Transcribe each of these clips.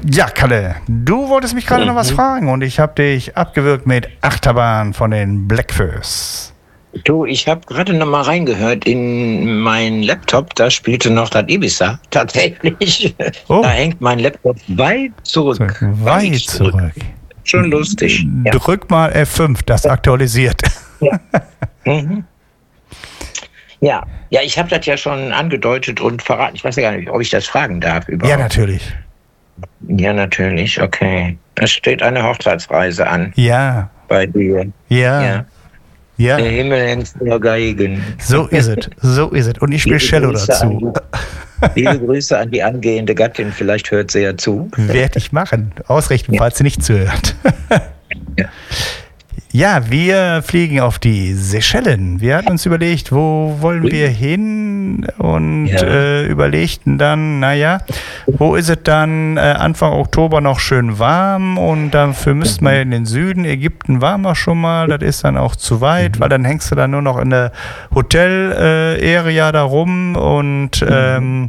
Ja, Kalle, du wolltest mich gerade noch was fragen und ich habe dich abgewürgt mit Achterbahn von den Blackfoes. Du, ich habe gerade noch mal reingehört in meinen Laptop, da spielte noch das Ibiza, tatsächlich. Oh. Da hängt mein Laptop weit zurück. Weit zurück. Schon lustig. Ja. Drück mal F5, das aktualisiert. Ja. Ja, ich habe das ja schon angedeutet und verraten. Ich weiß ja gar nicht, ob ich das fragen darf überhaupt. Ja, natürlich. Ja, natürlich, okay. Es steht eine Hochzeitsreise an. Ja. Bei dir. Ja. Der Himmel hängt nur Geigen. So ist es. Und ich spiele Cello dazu. Liebe Grüße an die angehende Gattin, vielleicht hört sie ja zu. Werde ich machen. Ausrichten, falls sie nicht zuhört. Ja. Ja, wir fliegen auf die Seychellen. Wir hatten uns überlegt, wo wollen wir hin und überlegten dann, wo ist es dann Anfang Oktober noch schön warm und dafür müssten wir in den Süden. Ägypten waren wir schon mal, das ist dann auch zu weit, weil dann hängst du dann nur noch in der Hotel-Area da rum und dann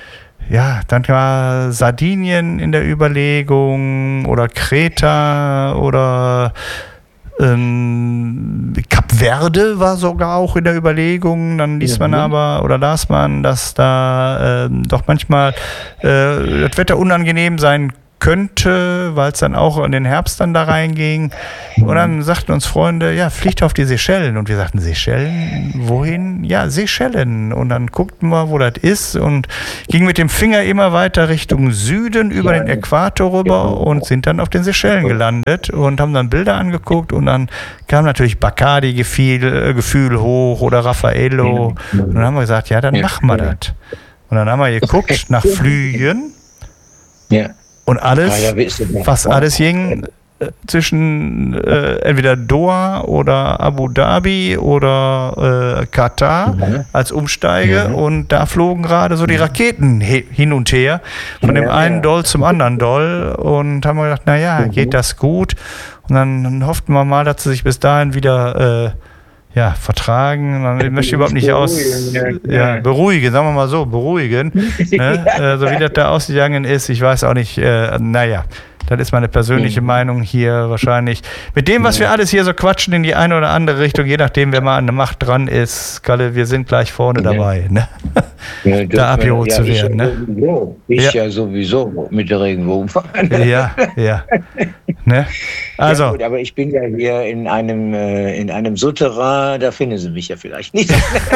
war Sardinien in der Überlegung oder Kreta oder Kap Verde war sogar auch in der Überlegung, dann las man, dass da doch manchmal das Wetter unangenehm sein könnte, weil es dann auch in den Herbst dann da reinging. Und dann sagten uns Freunde, ja, fliegt auf die Seychellen. Und wir sagten, Seychellen? Wohin? Ja, Seychellen. Und dann guckten wir, wo das ist und gingen mit dem Finger immer weiter Richtung Süden über den Äquator rüber und sind dann auf den Seychellen gelandet und haben dann Bilder angeguckt und dann kam natürlich Bacardi-Gefühl hoch oder Raffaello. Und dann haben wir gesagt, ja, dann machen wir das. Und dann haben wir geguckt nach Flügen. Ja. Und fast alles ging zwischen entweder Doha oder Abu Dhabi oder Katar als Umsteige und da flogen gerade so die Raketen hin und her von dem einen Doll zum anderen Doll und haben wir gedacht, geht das gut? Und dann hofften wir mal, dass sie sich bis dahin wieder vertragen, man möchte überhaupt nicht beruhigen, sagen wir mal so, beruhigen, ne? So wie das da ausgegangen ist, ich weiß auch nicht, das ist meine persönliche Meinung hier wahrscheinlich. Mit dem, was wir alles hier so quatschen in die eine oder andere Richtung, je nachdem, wer mal an der Macht dran ist, Kalle, wir sind gleich vorne dabei, ne? Da abgeholt zu werden, ne? Ja sowieso mit der Regenbogenfahne. Ja. Ne? Also. Ja, gut, aber ich bin ja hier in einem Souterrain, da finden Sie mich ja vielleicht nicht.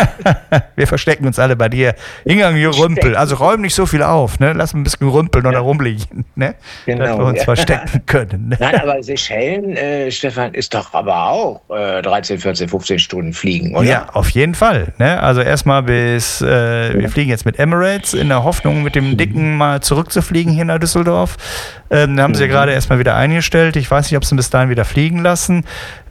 Wir verstecken uns alle bei dir. Ingang Rümpel, also räum nicht so viel auf, ne? Lass ein bisschen rümpeln oder rumliegen, ne? Genau, dass wir uns verstecken können. Ne? Nein, aber Seychellen, Stefan, ist doch aber auch 13, 14, 15 Stunden fliegen, oder? Ja, auf jeden Fall. Ne? Also erstmal wir fliegen jetzt mit Emirates in der Hoffnung, mit dem Dicken mal zurückzufliegen hier nach Düsseldorf. Da haben sie ja gerade erstmal wieder eingestellt. Ich weiß nicht, ob sie ihn bis dahin wieder fliegen lassen.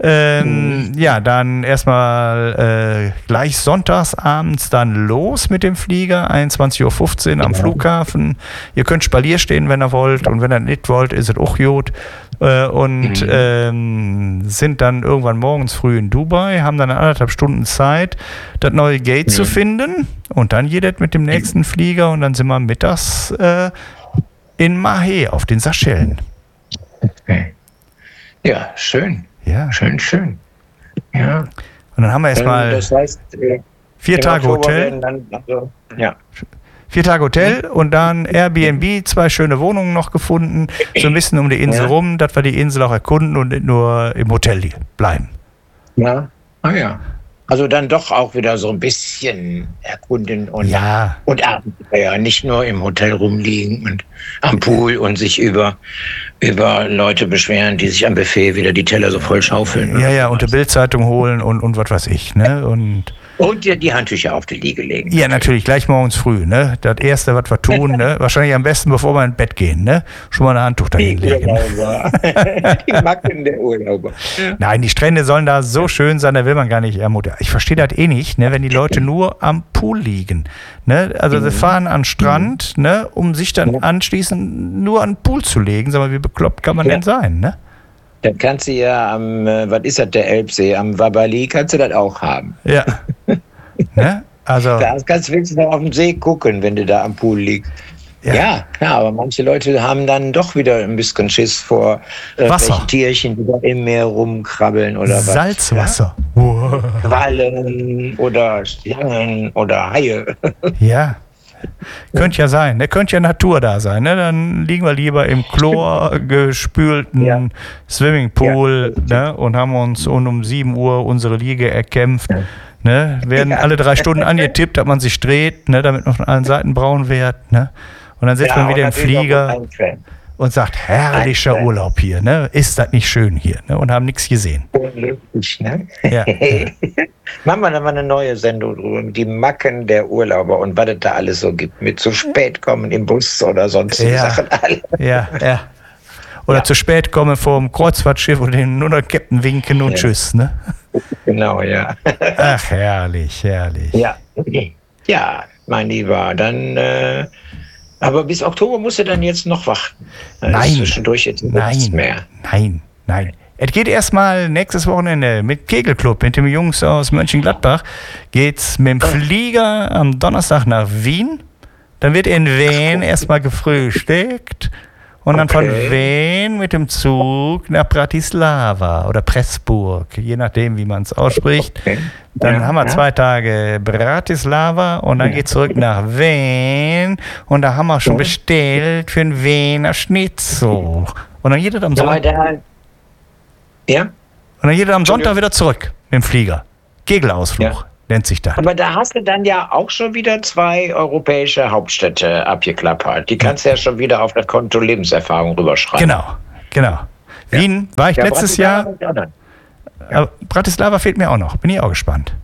Dann erstmal gleich sonntags abends dann los mit dem Flieger, 21.15 Uhr am Flughafen. Ihr könnt Spalier stehen, wenn ihr wollt, und wenn ihr nicht wollt, ist es auch gut. Sind dann irgendwann morgens früh in Dubai, haben dann 1,5 Stunden Zeit, das neue Gate zu finden, und dann geht es mit dem nächsten Flieger und dann sind wir mittags in Mahé auf den Seychellen. Okay. Ja, schön. Ja. Schön. Ja. Und dann haben wir erstmal das heißt, 4 Tage Hotel. 4 Tage Hotel und dann Airbnb, 2 schöne Wohnungen noch gefunden, so ein bisschen um die Insel rum, dass wir die Insel auch erkunden und nicht nur im Hotel bleiben. Ja, also dann doch auch wieder so ein bisschen erkunden und Abenteuer, nicht nur im Hotel rumliegen und am Pool und sich über Leute beschweren, die sich am Buffet wieder die Teller so voll schaufeln. Ja, und die Bildzeitung holen und was weiß ich, ne? Und dir die Handtücher auf die Liege legen. Ja, natürlich, gleich morgens früh, ne? Das Erste, was wir tun, ne? Wahrscheinlich am besten, bevor wir ins Bett gehen, ne? Schon mal ein Handtuch dahin legen. Die Macken der Urlauber. Nein, die Strände sollen da so schön sein, da will man gar nicht ermutigen. Ich verstehe das nicht, ne? Wenn die Leute nur am Pool liegen, ne? Also sie fahren an den Strand, ne? Um sich dann anschließend nur an den Pool zu legen. Sag mal, wie bekloppt kann man denn sein, ne? Dann kannst du ja was ist das, der Elbsee, am Wabali, kannst du das auch haben. Ja. Ne? Also. Da kannst du wenigstens noch auf den See gucken, wenn du da am Pool liegst. Ja, klar, aber manche Leute haben dann doch wieder ein bisschen Schiss vor welchen Tierchen, die da im Meer rumkrabbeln oder was. Salzwasser. Ja? Quallen oder Schlangen oder Haie. Ja. Könnte ja sein, ne? Könnte ja Natur da sein. Ne? Dann liegen wir lieber im chlorgespülten Swimmingpool, ne? Und haben uns um 7 Uhr unsere Liege erkämpft. Ne? Werden alle 3 Stunden angetippt, dass man sich dreht, ne? Damit man von allen Seiten braun wird. Ne? Und dann sitzt man wieder im Flieger und sagt, herrlicher Urlaub hier. Ne? Ist das nicht schön hier? Ne? Und haben nichts gesehen. Unglücklich, ne? Ja. Machen wir dann mal eine neue Sendung drüber, die Macken der Urlauber und was es da alles so gibt. Mit zu spät kommen im Bus oder sonstige Sachen. Ja. Oder zu spät kommen vom Kreuzfahrtschiff und den nur der Captain winken und tschüss. Ne? Genau, ja. Ach, herrlich. Ja, mein Lieber, dann... aber bis Oktober musst du dann jetzt noch warten. Nein. Zwischendurch jetzt nichts mehr. Nein. Es geht erstmal nächstes Wochenende mit Kegelclub, mit den Jungs aus Mönchengladbach. Geht's mit dem Flieger am Donnerstag nach Wien. Dann wird in Wien erstmal gefrühstückt. Und dann von Wien mit dem Zug nach Bratislava oder Pressburg, je nachdem, wie man es ausspricht. Dann haben wir 2 Tage Bratislava und dann geht es zurück nach Wien. Und da haben wir schon bestellt für einen Wiener Schnitzel. Und dann geht es am Sonntag. Und dann geht es am Sonntag wieder zurück mit dem Flieger. Kegelausflug nennt sich das. Aber da hast du dann ja auch schon wieder 2 europäische Hauptstädte abgeklappert. Die kannst du ja schon wieder auf das Konto Lebenserfahrung rüberschreiben. Genau. Wien war ich letztes Jahr. Bratislava fehlt mir auch noch. Bin ich auch gespannt.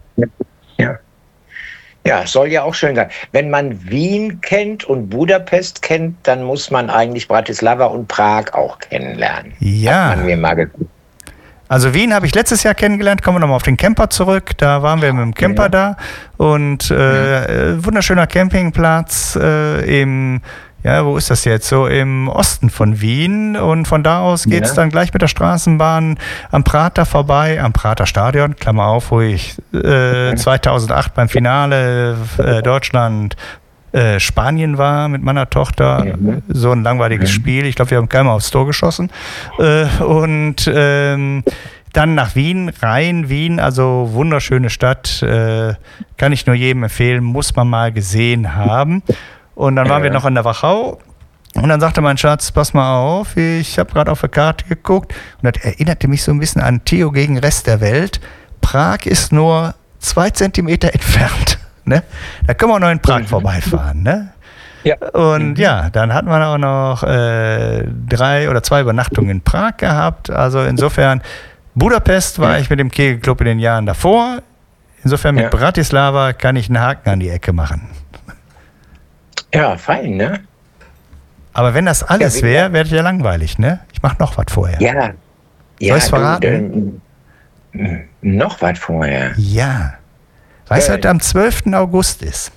Ja, soll ja auch schön sein. Wenn man Wien kennt und Budapest kennt, dann muss man eigentlich Bratislava und Prag auch kennenlernen. Ja. Hat man mir mal geguckt. Also Wien habe ich letztes Jahr kennengelernt, kommen wir nochmal auf den Camper zurück, da waren wir mit dem Camper da und wunderschöner Campingplatz wo ist das jetzt? So im Osten von Wien und von da aus geht es dann gleich mit der Straßenbahn am Prater vorbei, am Prater Stadion, Klammer auf, wo ich 2008 beim Finale Deutschland Spanien war mit meiner Tochter, so ein langweiliges Spiel. Ich glaube, wir haben keinmal aufs Tor geschossen. Und dann nach Wien, Wien, also wunderschöne Stadt, kann ich nur jedem empfehlen, muss man mal gesehen haben. Und dann waren wir noch an der Wachau und dann sagte mein Schatz, pass mal auf, ich habe gerade auf der Karte geguckt und das erinnerte mich so ein bisschen an Theo gegen Rest der Welt. Prag ist nur 2 Zentimeter entfernt. Ne? Da können wir auch noch in Prag vorbeifahren. Ne? Ja. Und dann hatten wir auch noch 3 oder 2 Übernachtungen in Prag gehabt. Also insofern, Budapest war ich mit dem Kegelclub in den Jahren davor. Insofern mit Bratislava kann ich einen Haken an die Ecke machen. Ja, fein, ne? Aber wenn das alles wäre, wäre es ja langweilig, ne? Ich mache noch was vorher. Ja. Soll ich es verraten? Noch was vorher? Ja. Weißt du, was am 12. August ist?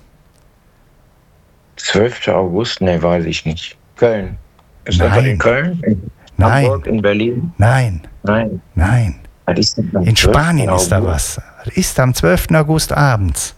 12. August? Ne, weiß ich nicht. Köln. Ist das in Köln? Nein. Hamburg, in Berlin? Nein. Was ist denn in Spanien ist da was. Das ist am 12. August abends.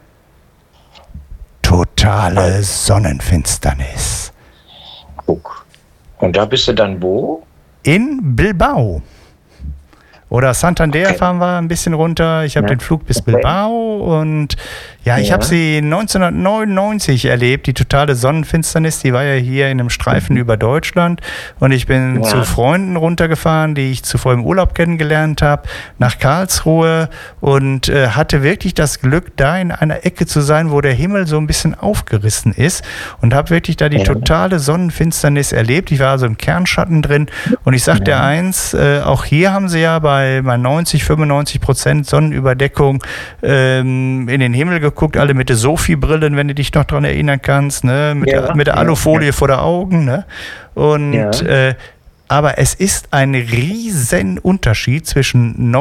Totale Sonnenfinsternis. Guck. Und da bist du dann wo? In Bilbao. Oder Santander fahren wir ein bisschen runter. Ich habe den Flug bis Bilbao und ich habe sie 1999 erlebt, die totale Sonnenfinsternis. Die war ja hier in einem Streifen über Deutschland und ich bin zu Freunden runtergefahren, die ich zuvor im Urlaub kennengelernt habe, nach Karlsruhe und hatte wirklich das Glück, da in einer Ecke zu sein, wo der Himmel so ein bisschen aufgerissen ist und habe wirklich da die totale Sonnenfinsternis erlebt. Ich war also im Kernschatten drin und ich sag dir eins, auch hier haben sie ja bei 90-95% Sonnenüberdeckung in den Himmel geguckt, alle mit der Sophie-Brillen, wenn du dich noch daran erinnern kannst, ne? mit der Alufolie vor der Augen. Ne? Und aber es ist ein riesen Unterschied zwischen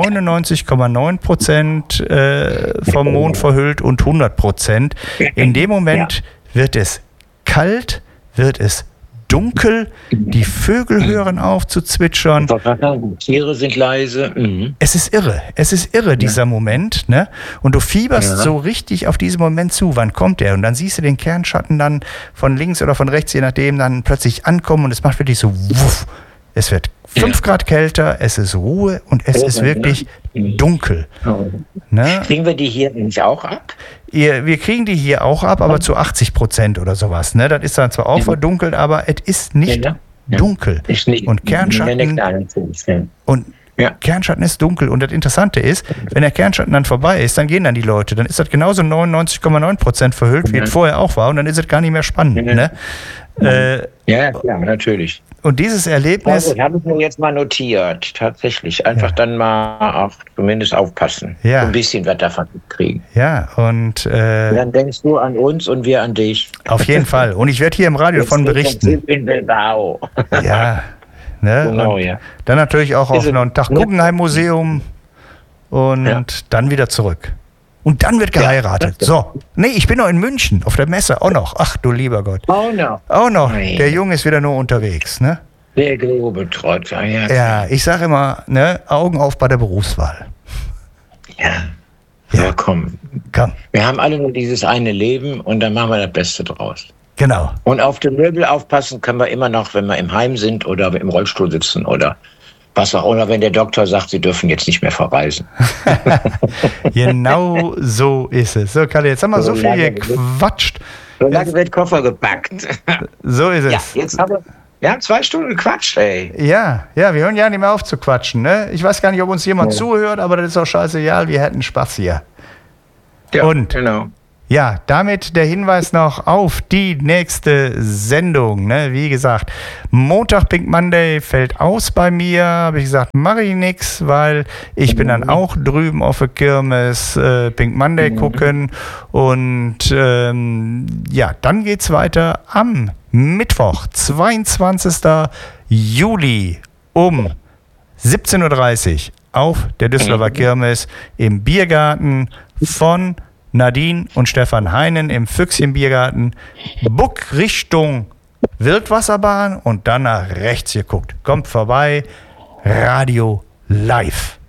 99,9% vom Mond verhüllt und 100%. In dem Moment wird es kalt, wird es dunkel, die Vögel hören auf zu zwitschern. Die Tiere sind leise. Es ist irre, dieser Moment, ne? Und du fieberst so richtig auf diesen Moment zu, wann kommt der? Und dann siehst du den Kernschatten dann von links oder von rechts, je nachdem, dann plötzlich ankommen und es macht wirklich so wuff. Es wird 5 Grad kälter, es ist Ruhe und es ist wirklich dunkel. Ne? Kriegen wir die hier nicht auch ab? Wir kriegen die hier auch ab, aber zu 80% oder sowas. Ne? Das ist dann zwar auch verdunkelt, aber es ist nicht dunkel. Und Kernschatten Kernschatten ist dunkel. Und das Interessante ist, wenn der Kernschatten dann vorbei ist, dann gehen dann die Leute. Dann ist das genauso 99,9% verhüllt, wie es vorher auch war. Und dann ist es gar nicht mehr spannend. Ne? Ja, klar, natürlich. Und dieses Erlebnis... Das habe ich mir jetzt mal notiert, tatsächlich. Einfach dann mal auch zumindest aufpassen. Ja. So ein bisschen was davon kriegen. Ja, und... dann denkst du an uns und wir an dich. Auf jeden Fall. Und ich werde hier im Radio davon berichten. In Bilbao. Ja, ne? Genau, und dann natürlich auch auf noch einen Tag Guggenheim-Museum und dann wieder zurück. Und dann wird geheiratet. So. Nee, ich bin noch in München, auf der Messe auch noch. Ach du lieber Gott. Auch noch. Der Junge ist wieder nur unterwegs, ne? Der Globetrotter, ja. Ich sage immer, ne, Augen auf bei der Berufswahl. Ja, komm. Wir haben alle nur dieses eine Leben und dann machen wir das Beste draus. Genau. Und auf den Möbel aufpassen können wir immer noch, wenn wir im Heim sind oder im Rollstuhl sitzen oder was auch immer, wenn der Doktor sagt, Sie dürfen jetzt nicht mehr verreisen. Genau so ist es. So, Kalle, jetzt haben wir so viel gequatscht. So lange wird Koffer gepackt. So ist es. Ja, jetzt wir haben 2 Stunden gequatscht, ey. Ja, wir hören ja nicht mehr auf zu quatschen. Ne? Ich weiß gar nicht, ob uns jemand zuhört, aber das ist auch scheißegal, wir hätten Spaß hier. Ja, und genau. Ja, damit der Hinweis noch auf die nächste Sendung. Ne? Wie gesagt, Montag Pink Monday fällt aus bei mir. Habe ich gesagt, mache ich nix, weil ich bin dann auch drüben auf der Kirmes Pink Monday gucken. Und dann geht's weiter am Mittwoch, 22. Juli um 17.30 Uhr auf der Düsseldorfer Kirmes im Biergarten von Nadine und Stefan Heinen im Füchschen-Biergarten. Buck Richtung Wildwasserbahn und dann nach rechts geguckt. Kommt vorbei, Radio live.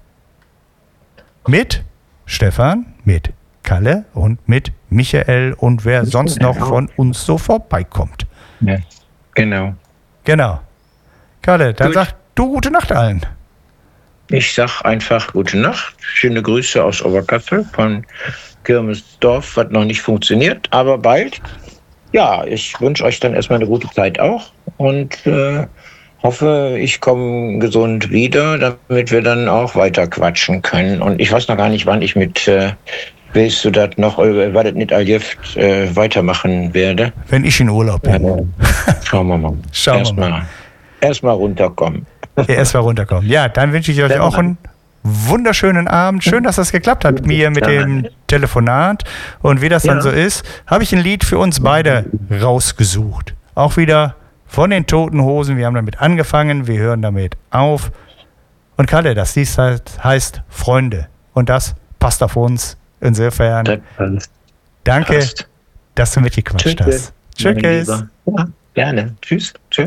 Mit Stefan, mit Kalle und mit Michael und wer sonst noch von uns so vorbeikommt. Ja, genau. Genau. Kalle, dann sag du gute Nacht allen. Ich sag einfach gute Nacht. Schöne Grüße aus Oberkassel von Kirmesdorf, was noch nicht funktioniert, aber bald. Ja, ich wünsche euch dann erstmal eine gute Zeit auch und hoffe, ich komme gesund wieder, damit wir dann auch weiter quatschen können. Und ich weiß noch gar nicht, wann ich mit, willst du das noch, war das nicht Algift, weitermachen werde. Wenn ich in Urlaub bin. Schauen wir mal. Erstmal runterkommen. Erstmal runterkommen. Ja, dann wünsche ich euch auch einen wunderschönen Abend. Schön, dass das geklappt hat mir mit dem Telefonat. Und wie das dann so ist, habe ich ein Lied für uns beide rausgesucht. Auch wieder von den Toten Hosen. Wir haben damit angefangen, wir hören damit auf. Und Kalle, das Lied heißt Freunde. Und das passt auf uns. Insofern, danke, dass du mitgequatscht hast. Tschüss. Ja, gerne. Tschüss. Tschüss.